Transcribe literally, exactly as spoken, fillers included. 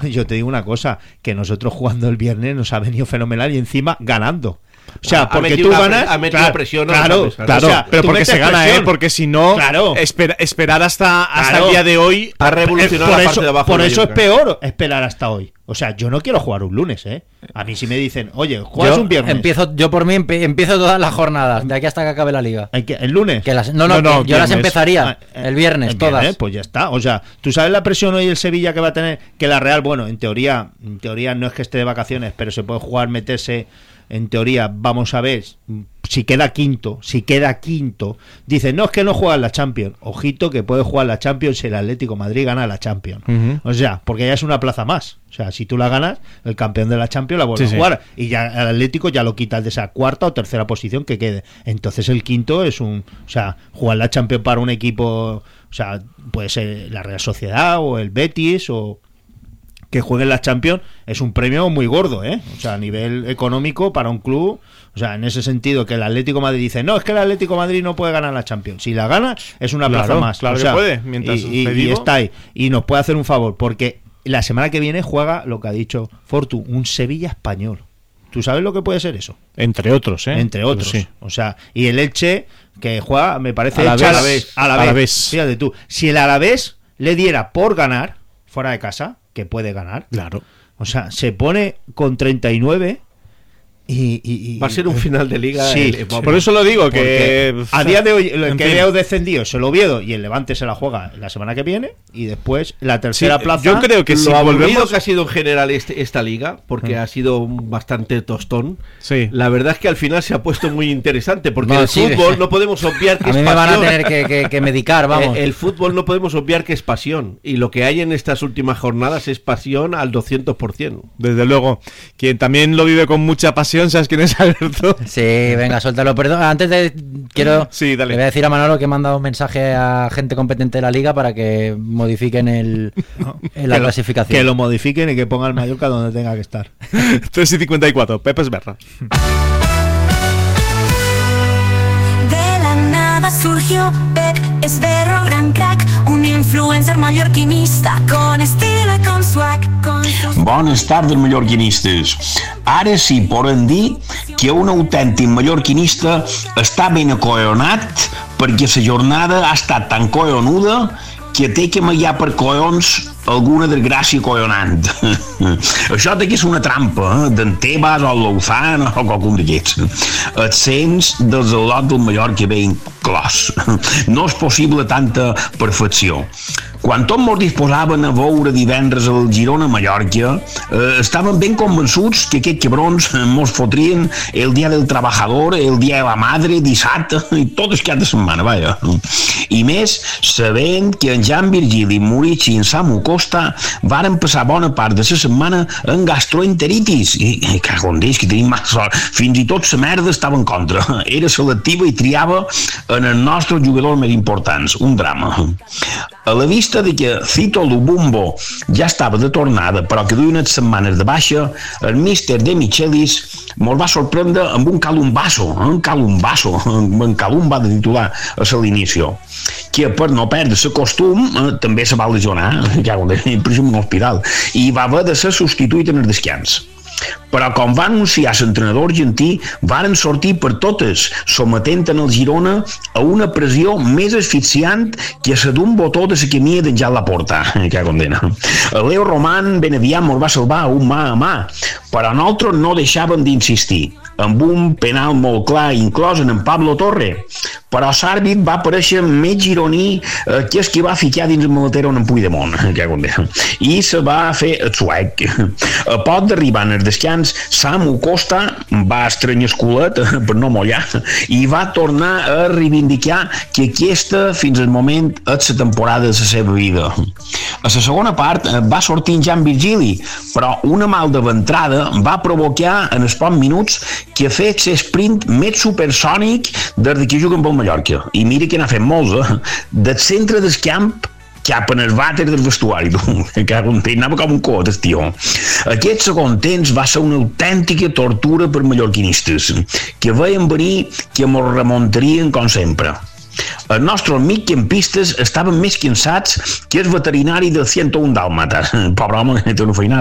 yo te digo una cosa, que nosotros jugando el viernes nos ha venido fenomenal y encima ganando. O sea, porque tú ganas, ha metido claro, presión, no claro, sabes, claro, o sea, pero porque se gana, presión. ¿eh? Porque si no, claro. espera, esperar hasta, hasta Claro. el día de hoy ha revolucionado por la eso, parte de abajo. por de eso es Mallorca. peor esperar hasta hoy. O sea, yo no quiero jugar un lunes, ¿eh? A mí si me dicen, oye, juegas Yo un viernes. empiezo, yo por mí empe- empiezo todas las jornadas, de aquí hasta que acabe la liga. Hay que, ¿el lunes? Que las, no, no, No, no, que yo las viernes. empezaría Ah, eh, el viernes, el todas. viernes, pues ya está. O sea, tú sabes la presión hoy el Sevilla que va a tener, que la Real, bueno, en teoría, en teoría no es que esté de vacaciones, pero se puede jugar, meterse, en teoría, vamos a ver, si queda quinto, si queda quinto, dicen, no, es que no juega en la Champions. Ojito que puede jugar la Champions si el Atlético de Madrid gana la Champions. Uh-huh. O sea, porque ya es una plaza más. O sea, si tú la ganas, el campeón de la Champions la vuelve Sí, a sí. jugar. Y ya el Atlético ya lo quitas de esa cuarta o tercera posición que quede. Entonces el quinto es un... O sea, jugar la Champions para un equipo... O sea, puede ser la Real Sociedad o el Betis o... que jueguen la Champions es un premio muy gordo, ¿eh? O sea, a nivel económico para un club, o sea, en ese sentido que el Atlético de Madrid dice, no, es que el Atlético de Madrid no puede ganar la Champions. Si la gana, es una Claro, plaza más. claro o que sea, puede, mientras y, y- te y digo- está ahí. Y nos puede hacer un favor, porque la semana que viene juega lo que ha dicho Fortu, un Sevilla español. ¿Tú sabes lo que puede ser eso? Entre otros, ¿eh? Entre otros. Sí. O sea, y el Elche, que juega, me parece... Alavés. Elche Alavés. Alavés. Alavés. Fíjate tú, si el Alavés le diera por ganar, fuera de casa, que puede ganar, Claro. o sea, se pone con treinta y nueve y, y- y- Va a ser un final de liga. Sí, el- Por eso lo digo, que porque a día de hoy el en que fin. veo descendido es el Oviedo y el Levante se la juega la semana que viene y después la tercera Sí, plaza. yo creo que lo si aburrido volvemos... que ha sido en general este- esta liga, porque ha sido bastante tostón. Sí. La verdad es que al final se ha puesto muy interesante, porque No, el sí, fútbol sí. no podemos obviar que A es mí me van a pasión. tener que, que- que medicar, vamos. Eh, El fútbol no podemos obviar que es pasión, y lo que hay en estas últimas jornadas es pasión al doscientos por ciento. Desde luego. Quien también lo vive con mucha pasión, ¿sabes quién es, Alberto? Sí, venga, suéltalo. Perdón, antes de... Quiero... Sí, dale. Le voy a decir a Manolo que he mandado un mensaje a gente competente de la liga para que modifiquen el, en la que lo- clasificación. que lo modifiquen y que ponga el Mallorca donde tenga que estar. tres y cincuenta y cuatro, Pepe Esberra. De la nada surgió Pep Esberro, gran crack, un influencer mallorquinista con estilo y con swag, con sus... Bones tardes, mallorquinistes. Ara sí podem dir que un autèntic mallorquinista està ben acollonat perquè la jornada ha estat tan collonuda que té que mallar per collons alguna desgràcia collonant. Això té que és una trampa, eh? d'en Tebas o Louzán o qualcun d'aquests. El cens dels al·lots del Mallorca ben clos. No és possible tanta perfecció. Quan tots mos disposaven a veure divendres el Girona-Mallorca, eh, estaven ben convençuts que aquests cabrons mos fotrien el dia del trabajador, el dia de la madre, dissabte i tot el cap de setmana, vaja. I més, sabent que en Jan Virgili, Murici i en Samu Costa varen passar bona part de la setmana en gastroenteritis. I, i cago en Déu, que tenim massa sort. Fins i tot la merda estava en contra. Era selectiva i triava en els nostres jugadors més importants. Un drama. A la vista de que Cito Lubumbo ja estava de tornada, però que duia unes setmanes de baixa, el míster de Michelis mos va sorprendre amb un calumbasso, un calumbasso, en Calum va de titular a l'inici, que per no perdre el costum eh, també se va lesionar, ja ho deia, per un hospital, i va haver de ser substituït en el descans. Però com va anunciar l'entrenador argentí, varen sortir per totes, sometent en el Girona a una pressió més asfixiant que la d'un botó de la que m'hi ha d'enjar la porta. Que condena. El Leo Roman ben aviat mos va salvar un mà a mà, però nosaltres no deixàvem d'insistir, amb un penal molt clar inclòs en en Pablo Torre. Però l'àrbit va aparèixer més gironí eh, que és que va ficar dins el maletero en en Puigdemont, que condena. I se va fer el suec. A poc d'arribar en el descans, Samu Costa va estranyar el culet per no mollar i va tornar a reivindicar que aquesta, fins al moment, és la temporada de la seva vida. A la segona part va sortir en Jan Virgili, però una mal de ventrada va provocar en els pocs minuts que ha fet l'esprint més supersònic des que juguen pel Mallorca. I mira que n'ha fet molts, eh? Del centre del camp cap en el vàter del vestuari, que anava com un cot, el tio. Aquest segon temps va ser una autèntica tortura per mallorquinistes, que veien venir que mos remuntarien com sempre. Els nostres amics campistes estaven més cansats que el veterinari de cent un dàlmates. Pobre home, té una feinada.